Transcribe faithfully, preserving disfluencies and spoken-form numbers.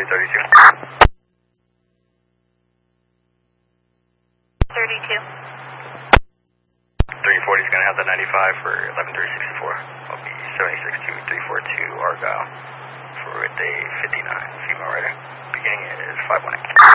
three thirty-two. thirty-two. three forty is going to have the ninety-five for eleven three sixty-four. Will be seventy-six two three four two Argyle for a day fifty-nine. Female rider. Beginning is five one eight.